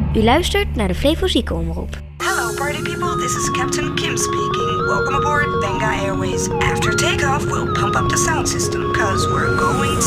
U luistert naar de Flevo Ziekenomroep. Hello party people, this is Captain Kim speaking. Welcome aboard Benga Airways. After takeoff, we'll pump up the sound system, cause we're going